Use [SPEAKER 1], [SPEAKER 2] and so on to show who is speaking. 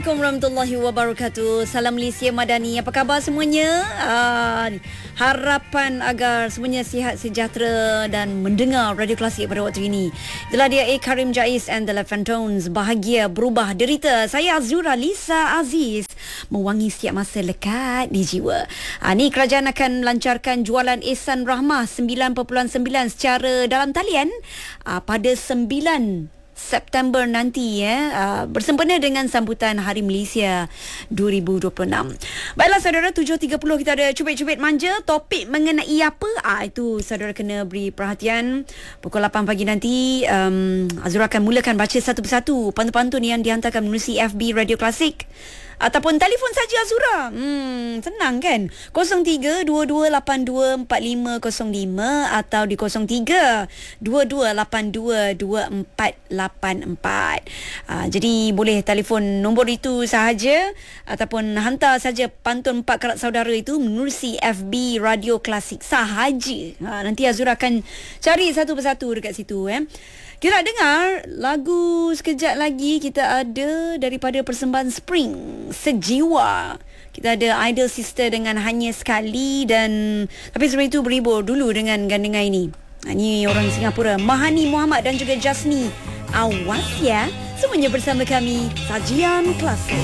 [SPEAKER 1] Assalamualaikum warahmatullahi wabarakatuh. Salam Malaysia Madani. Apa khabar semuanya? Harapan agar semuanya sihat sejahtera dan mendengar Radio Klasik pada waktu ini. Itulah dia A. Karim Jais and the Levantones. Bahagia berubah derita. Saya Azura Lisa Aziz. Mewangi setiap masa lekat di jiwa. Ni kerajaan akan melancarkan jualan Ehsan Rahmah 9.9 secara dalam talian pada 9 September nanti bersempena dengan sambutan Hari Malaysia 2026. Baiklah saudara, 7.30 kita ada cubit-cubit manja. Topik mengenai apa? Itu saudara kena beri perhatian. Pukul 8 pagi nanti Azura akan mulakan baca satu persatu pantun-pantun yang dihantarkan melalui FB Radio Klasik ataupun telefon saja Azura. Senang kan? 03-2282-4505 atau di 03-2282-2484. Jadi boleh telefon nombor itu sahaja ataupun hantar saja pantun 4 karat saudara itu menerusi FB Radio Klasik sahaja. Nanti Azura akan cari satu persatu dekat situ. Kita nak dengar lagu sekejap lagi. Kita ada daripada persembahan Spring, Sejiwa. Kita ada Idol Sister dengan Hanya Sekali. Dan tapi sebelum itu berhibur dulu dengan gandengan ini. Ini orang Singapura, Mahani Muhammad dan juga Jasni. Awas ya, semuanya bersama kami, Sajian Klasik.